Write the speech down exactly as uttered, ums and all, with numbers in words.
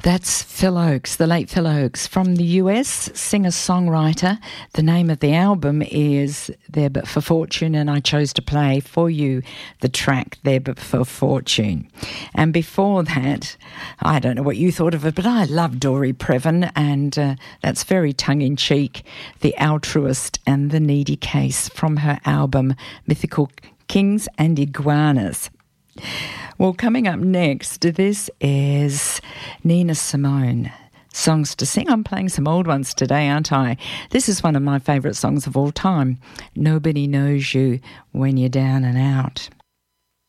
That's Phil Ochs, the late Phil Ochs, from the U S, singer-songwriter. The name of the album is There But For Fortune, and I chose to play for you the track There But For Fortune. And before that, I don't know what you thought of it, but I love Dory Previn, and uh, that's very tongue-in-cheek, The Altruist and the Needy Case, from her album Mythical Kings and Iguanas. Well, coming up next, this is Nina Simone. Songs to sing. I'm playing some old ones today, aren't I? This is one of my favourite songs of all time. Nobody Knows You When You're Down and Out.